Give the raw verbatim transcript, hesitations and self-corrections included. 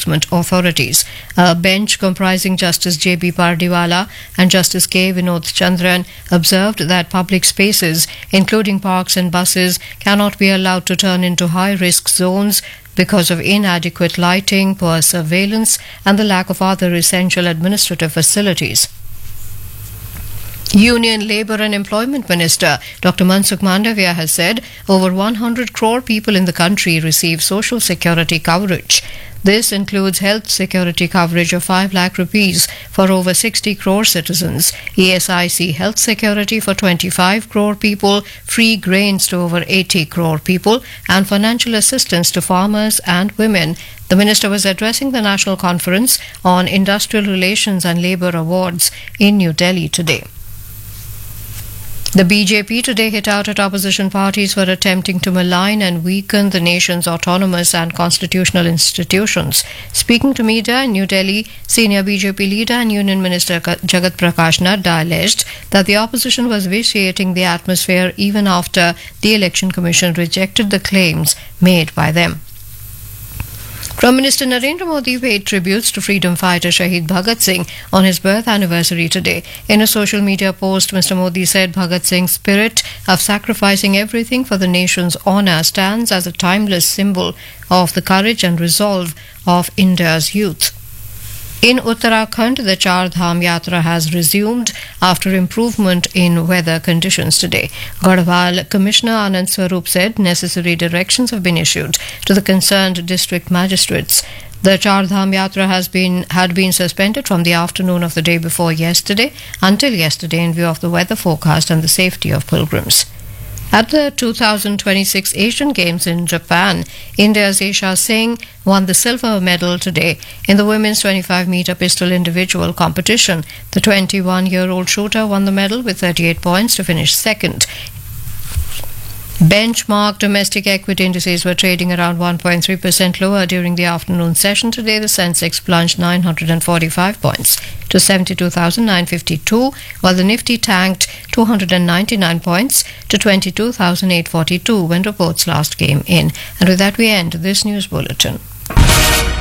enforcement authorities. A bench comprising Justice J B Pardiwala and Justice K Vinod Chandran observed that public spaces, including parks and buses, cannot be allowed to turn into high-risk zones because of inadequate lighting, poor surveillance, and the lack of other essential administrative facilities. Union Labour and Employment Minister Doctor Mansukh Mandavia has said over one hundred crore people in the country receive social security coverage. This includes health security coverage of five lakh rupees for over sixty crore citizens, E S I C health security for twenty-five crore people, free grains to over eighty crore people, and financial assistance to farmers and women. The minister was addressing the National Conference on Industrial Relations and Labour Awards in New Delhi today. The B J P today hit out at opposition parties for attempting to malign and weaken the nation's autonomous and constitutional institutions. Speaking to media in New Delhi, senior B J P leader and Union Minister Jagat Prakash Nadda alleged that the opposition was vitiating the atmosphere even after the Election Commission rejected the claims made by them. Prime Minister Narendra Modi paid tributes to freedom fighter Shahid Bhagat Singh on his birth anniversary today. In a social media post, Mister Modi said Bhagat Singh's spirit of sacrificing everything for the nation's honour stands as a timeless symbol of the courage and resolve of India's youth. In Uttarakhand, the Char Dham Yatra has resumed after improvement in weather conditions today. Garhwal Commissioner Anand Swarup said necessary directions have been issued to the concerned district magistrates. The Char Dham Yatra has been had been suspended from the afternoon of the day before yesterday until yesterday in view of the weather forecast and the safety of pilgrims. At the two thousand twenty-six Asian Games in Japan, India's Aisha Singh won the silver medal today in the women's twenty-five meter pistol individual competition. The twenty-one-year-old shooter won the medal with thirty-eight points to finish second. Benchmark domestic equity indices were trading around one point three percent lower during the afternoon session today. The Sensex plunged nine hundred forty-five points to seventy-two thousand nine hundred fifty-two, while the Nifty tanked two hundred ninety-nine points to twenty-two thousand eight hundred forty-two when reports last came in. And with that, we end this news bulletin.